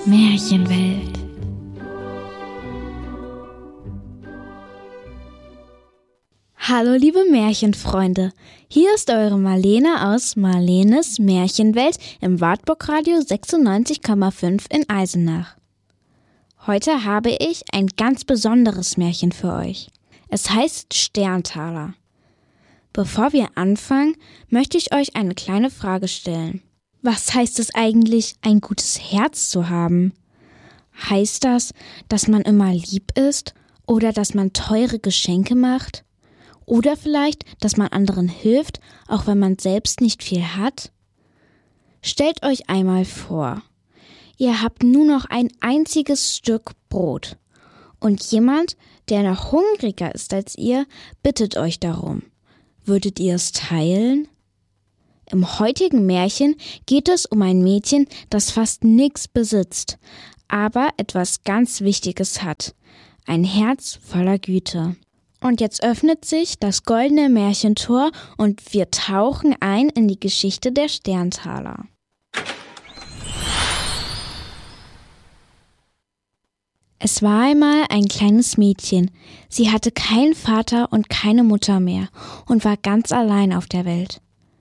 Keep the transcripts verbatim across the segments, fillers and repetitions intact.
Märchenwelt. Hallo liebe Märchenfreunde, hier ist eure Marlene aus Marlenes Märchenwelt im Wartburg-Radio sechsundneunzig Komma fünf in Eisenach. Heute habe ich ein ganz besonderes Märchen für euch. Es heißt Sterntaler. Bevor wir anfangen, möchte ich euch eine kleine Frage stellen. Was heißt es eigentlich, ein gutes Herz zu haben? Heißt das, dass man immer lieb ist oder dass man teure Geschenke macht? Oder vielleicht, dass man anderen hilft, auch wenn man selbst nicht viel hat? Stellt euch einmal vor, ihr habt nur noch ein einziges Stück Brot und jemand, der noch hungriger ist als ihr, bittet euch darum. Würdet ihr es teilen? Im heutigen Märchen geht es um ein Mädchen, das fast nichts besitzt, aber etwas ganz Wichtiges hat. Ein Herz voller Güte. Und jetzt öffnet sich das goldene Märchentor und wir tauchen ein in die Geschichte der Sterntaler. Es war einmal ein kleines Mädchen. Sie hatte keinen Vater und keine Mutter mehr und war ganz allein auf der Welt.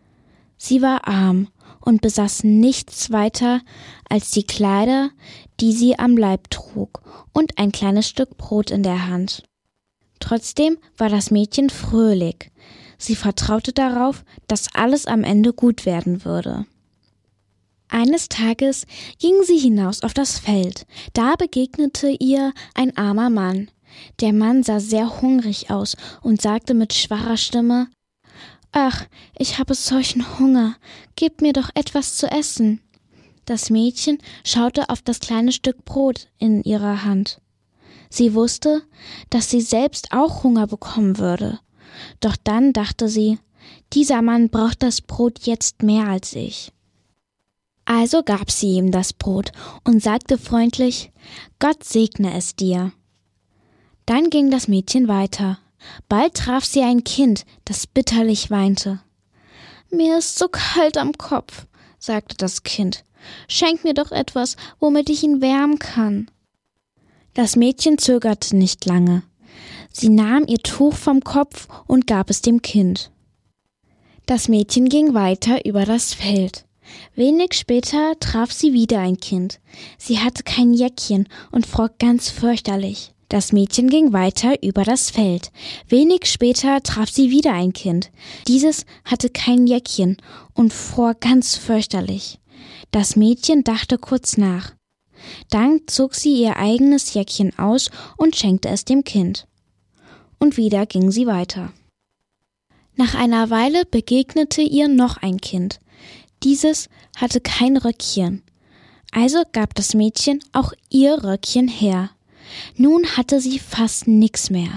Sie war arm und besaß nichts weiter als die Kleider, die sie am Leib trug, und ein kleines Stück Brot in der Hand. Trotzdem war das Mädchen fröhlich. Sie vertraute darauf, dass alles am Ende gut werden würde. Eines Tages ging sie hinaus auf das Feld. Da begegnete ihr ein armer Mann. Der Mann sah sehr hungrig aus und sagte mit schwacher Stimme: »Ach, ich habe solchen Hunger. Gib mir doch etwas zu essen.« Das Mädchen schaute auf das kleine Stück Brot in ihrer Hand. Sie wusste, dass sie selbst auch Hunger bekommen würde. Doch dann dachte sie, dieser Mann braucht das Brot jetzt mehr als ich. Also gab sie ihm das Brot und sagte freundlich: »Gott segne es dir.« Dann ging das Mädchen weiter. Bald traf sie ein Kind, das bitterlich weinte. »Mir ist so kalt am Kopf«, sagte das Kind. »Schenk mir doch etwas, womit ich ihn wärmen kann.« Das Mädchen zögerte nicht lange. Sie nahm ihr Tuch vom Kopf und gab es dem Kind. Das Mädchen ging weiter über das Feld. Wenig später traf sie wieder ein Kind. Sie hatte kein Jäckchen und fror ganz fürchterlich. Das Mädchen ging weiter über das Feld. Wenig später traf sie wieder ein Kind. Dieses hatte kein Jäckchen und fror ganz fürchterlich. Das Mädchen dachte kurz nach. Dann zog sie ihr eigenes Jäckchen aus und schenkte es dem Kind. Und wieder ging sie weiter. Nach einer Weile begegnete ihr noch ein Kind. Dieses hatte kein Röckchen. Also gab das Mädchen auch ihr Röckchen her. Nun hatte sie fast nix mehr.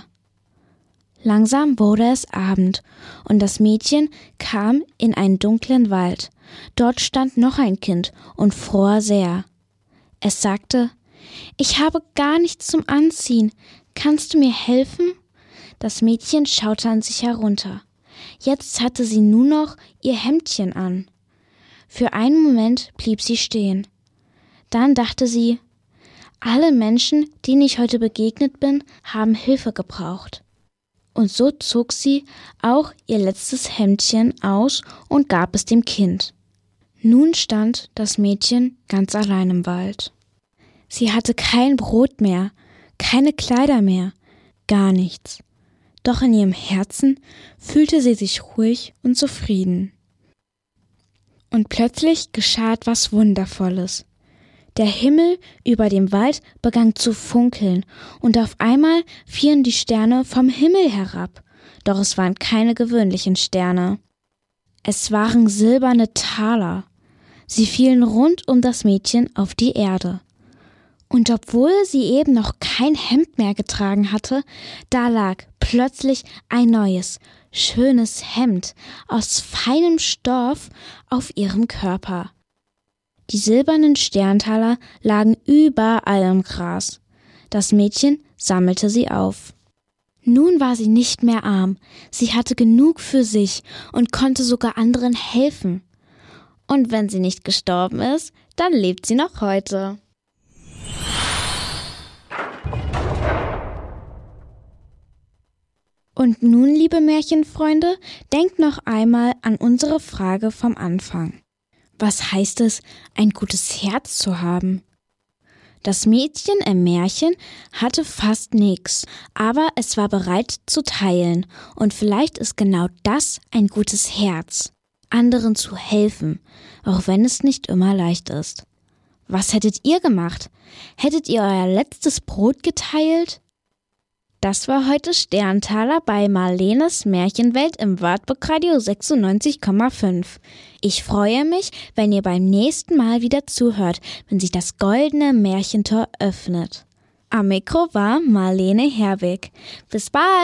Langsam wurde es Abend und das Mädchen kam in einen dunklen Wald. Dort stand noch ein Kind und fror sehr. Es sagte: »Ich habe gar nichts zum Anziehen. Kannst du mir helfen?« Das Mädchen schaute an sich herunter. Jetzt hatte sie nur noch ihr Hemdchen an. Für einen Moment blieb sie stehen. Dann dachte sie: »Alle Menschen, denen ich heute begegnet bin, haben Hilfe gebraucht.« Und so zog sie auch ihr letztes Hemdchen aus und gab es dem Kind. Nun stand das Mädchen ganz allein im Wald. Sie hatte kein Brot mehr, keine Kleider mehr, gar nichts. Doch in ihrem Herzen fühlte sie sich ruhig und zufrieden. Und plötzlich geschah etwas Wundervolles. Der Himmel über dem Wald begann zu funkeln und auf einmal fielen die Sterne vom Himmel herab. Doch es waren keine gewöhnlichen Sterne. Es waren silberne Taler. Sie fielen rund um das Mädchen auf die Erde. Und obwohl sie eben noch kein Hemd mehr getragen hatte, da lag plötzlich ein neues, schönes Hemd aus feinem Stoff auf ihrem Körper. Die silbernen Sterntaler lagen überall im Gras. Das Mädchen sammelte sie auf. Nun war sie nicht mehr arm, sie hatte genug für sich und konnte sogar anderen helfen. Und wenn sie nicht gestorben ist, dann lebt sie noch heute. Und nun, liebe Märchenfreunde, denkt noch einmal an unsere Frage vom Anfang. Was heißt es, ein gutes Herz zu haben? Das Mädchen im Märchen hatte fast nichts, aber es war bereit zu teilen. Und vielleicht ist genau das ein gutes Herz, anderen zu helfen, auch wenn es nicht immer leicht ist. Was hättet ihr gemacht? Hättet ihr euer letztes Brot geteilt? Das war heute Sterntaler bei Marlenes Märchenwelt im Wartburg Radio sechsundneunzig Komma fünf. Ich freue mich, wenn ihr beim nächsten Mal wieder zuhört, wenn sich das goldene Märchentor öffnet. Am Mikro war Marlene Herwig. Bis bald!